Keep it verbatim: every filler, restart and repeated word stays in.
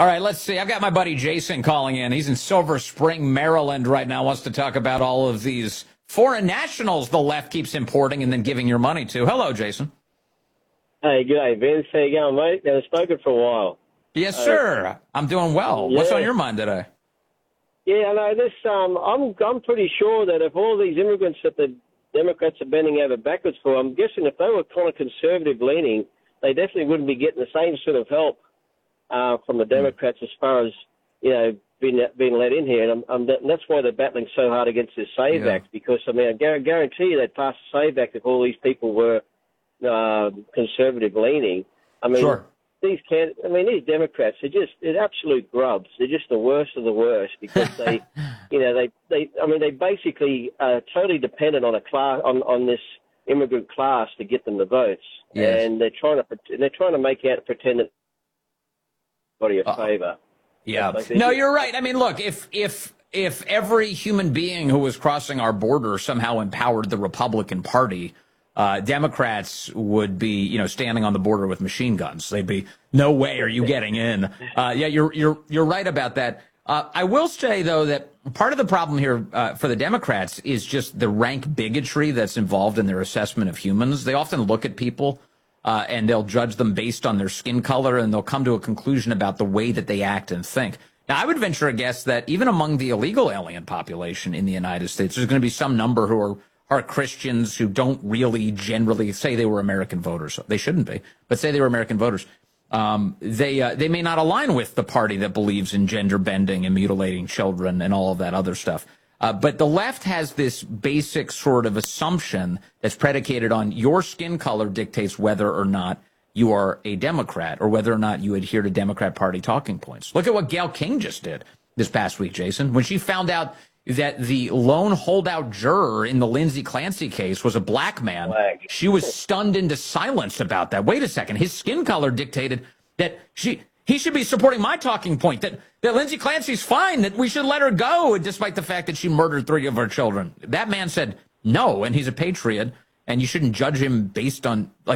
All right, let's see. I've got my buddy Jason calling in. He's in Silver Spring, Maryland right now, wants to talk about all of these foreign nationals the left keeps importing and then giving your money to. Hello, Jason. Hey, good day, Vince. How you going, mate? Haven't spoken for a while. Yes, Uh, sir. I'm doing well. yeah. What's on your mind today? Yeah, I know this. Um, I'm I'm pretty sure that if all these immigrants that the Democrats are bending over backwards for, I'm guessing if they were kind of conservative leaning, they definitely wouldn't be getting the same sort of help uh, from the Democrats as far as you know being being let in here, and, I'm, I'm, and that's why they're battling so hard against this Save Yeah. Act. Because I mean, I guarantee you they'd pass the Save Act if all these people were uh, conservative leaning. I mean. Sure. These can I mean, these Democrats are just they're absolute grubs. They're just the worst of the worst because they, you know, they, they I mean, they basically are totally dependent on a class on, on this immigrant class to get them the votes, Yes. and they're trying to they're trying to make out pretend that body a Uh, favor. Yeah. Like they No, just- you're right. I mean, look, if if if every human being who was crossing our border somehow empowered the Republican Party, uh, Democrats would be, you know, standing on the border with machine guns. They'd be, no way are you getting in. Uh, yeah, you're you're you're right about that. Uh, I will say though that part of the problem here uh, for the Democrats is just the rank bigotry that's involved in their assessment of humans. They often look at people uh, and they'll judge them based on their skin color, and they'll come to a conclusion about the way that they act and think. Now, I would venture a guess that even among the illegal alien population in the United States, there's going to be some number who are are Christians who don't really generally say they were American voters. They shouldn't be, but say they were American voters. Um, they uh, they may not align with the party that believes in gender bending and mutilating children and all of that other stuff. Uh, but the left has this basic sort of assumption that's predicated on your skin color dictates whether or not you are a Democrat or whether or not you adhere to Democrat Party talking points. Look at what Gayle King just did this past week, Jason, when she found out that the lone holdout juror in the Lindsey Clancy case was a black man. Black. She was stunned into silence about that. Wait a second. His skin color dictated that she he should be supporting my talking point, that, that Lindsey Clancy's fine, that we should let her go, despite the fact that she murdered three of our children. That man said no, and he's a patriot, and you shouldn't judge him based on, like,